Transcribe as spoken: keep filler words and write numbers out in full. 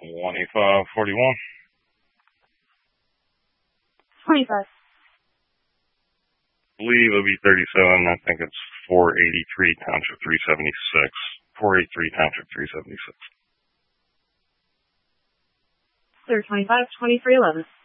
twenty-five forty-one. twenty-five. I believe it'll be thirty-seven. I think it's four eighty-three Township three seventy-six. four eighty-three Township three seventy-six. Sir, twenty-five twenty-three eleven.